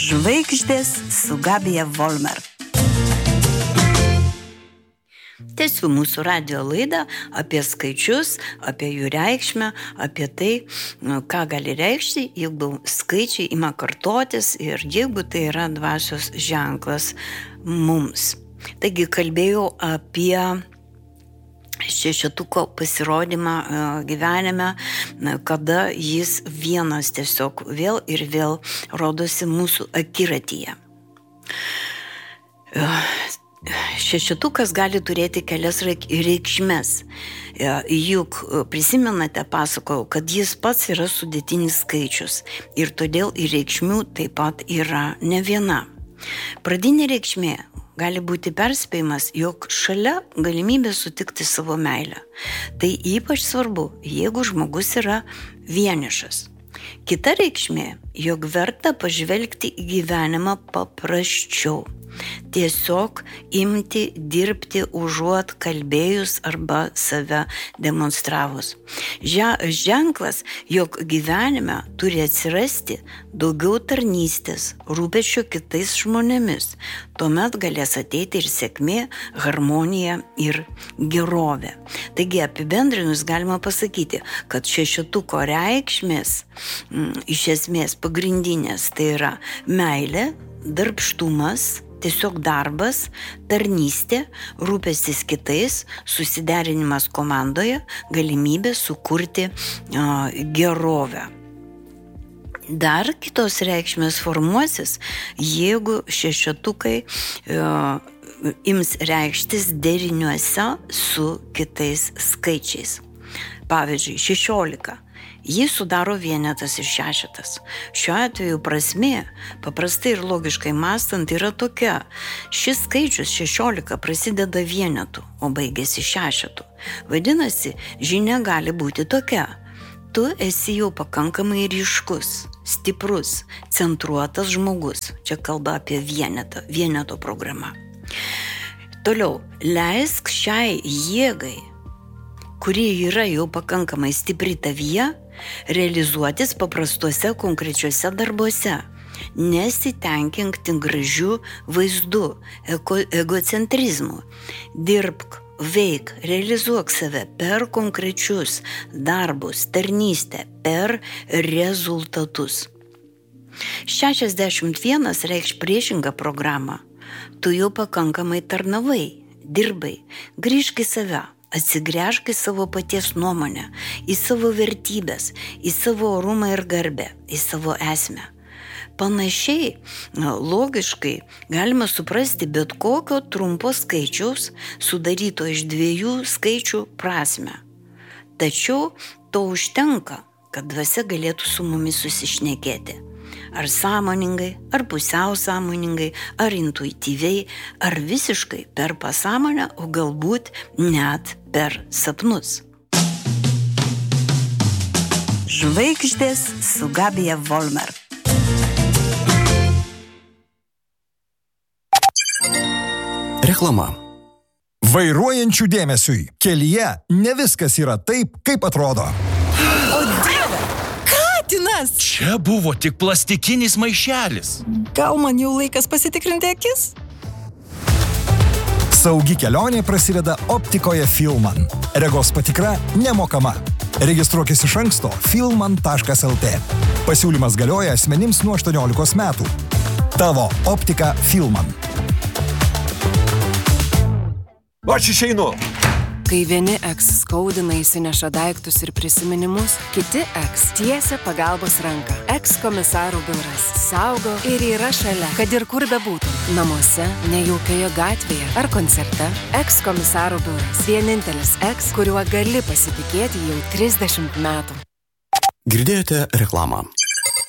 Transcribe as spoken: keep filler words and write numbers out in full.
Žvaigždės su Gabija Volmer. Tęsiu mūsų radio laidą apie skaičius, apie jų reikšmę, apie tai, ką gali reikšti, jeigu skaičiai ima kartotis ir jeigu tai yra dvasios ženklas mums. Taigi kalbėjau apie šešetuko pasirodymą gyvenime, kada jis vienas tiesiog vėl ir vėl rodosi mūsų akiratyje. Šešetukas gali turėti kelias reikšmes. Juk prisimenate, pasakojau, kad jis pats yra sudėtinis skaičius ir todėl ir reikšmių taip pat yra ne viena. Pradinė reikšmė gali būti perspėjimas, jog šalia galimybė sutikti savo meilę. Tai ypač svarbu, jeigu žmogus yra vienišas. Kita reikšmė, jog verta pažvelgti į gyvenimą paprasčiau. Tiesiog imti dirbti užuot kalbėjus arba save demonstravus. Ženklas, jog gyvenime turi atsirasti daugiau tarnystės, rūpesčio kitais žmonėmis. Tuomet galės ateiti ir sėkmė, harmonija ir gerovė. Taigi apibendrinus galima pasakyti, kad šešetuko reikšmės iš esmės pagrindinės tai yra meilė, darbštumas, tiesiog darbas, tarnystė, rūpestis kitais, susiderinimas komandoje, galimybė sukurti uh, gerovę. Dar kitos reikšmės formuosis, jeigu šešetukai uh, ims reikštis deriniuose su kitais skaičiais. Pavyzdžiui, šešiolika. Jį sudaro vienetas ir šešetas. Šiuo atveju prasmė, paprastai ir logiškai mąstant, yra tokia. Šis skaičius šešiolika prasideda vienetu, o baigėsi šešetu. Vadinasi, žinia gali būti tokia. Tu esi jau pakankamai ryškus, stiprus, centruotas žmogus. Čia kalba apie vienetą, vieneto programą. Toliau, leisk šiai jėgai, kuri yra jau pakankamai stipri tavyje, realizuotis paprastuose konkrečiuose darbuose. Nesitenkink tik gražių vaizdų, ego, egocentrizmų. Dirbk, veik, realizuok save per konkrečius darbus, tarnystę, per rezultatus. šešiasdešimt vienas reikš priešingą programą. Tu jau pakankamai tarnavai, dirbai, grįžk į save. Atsigręžk į savo paties nuomonę, į savo vertybės, į savo orumą ir garbę, į savo esmę. Panašiai, logiškai galima suprasti bet kokio trumpo skaičiaus sudaryto iš dviejų skaičių prasmę. Tačiau to užtenka, kad dvasia galėtų su mumis susišnekėti. Ar sąmoningai, ar pusiau sąmoningai, ar intuityviai, ar visiškai per pasąmonę, o galbūt net per sapnus. Žvaigždės su Gabija Volmer. Reklama. Vairuojančių dėmesiui. Kelyje ne viskas yra taip, kaip atrodo. O Dieve! Katinas! Čia buvo tik plastikinis maišelis. Gal man jau laikas pasitikrinti akis? Saugi kelionė prasideda optikoje Filman. Regos patikra nemokama. Registruokis iš anksto filman taškas lt. Pasiūlymas galioja asmenims nuo aštuoniolikos metų. Tavo optika Filman. Aš išeinu. Kai vieni eks skaudina, įsineša daiktus ir prisiminimus, kiti eks tiesia pagalbos ranką. Eks komisarų biuras saugo ir yra šalia, kad ir kur bebūtum. Namuose, nejaukioje gatvėje ar koncerte. Eks komisarų biuras. Vienintelis eks, kuriuo gali pasitikėti jau trisdešimt metų. Girdėjote reklamą.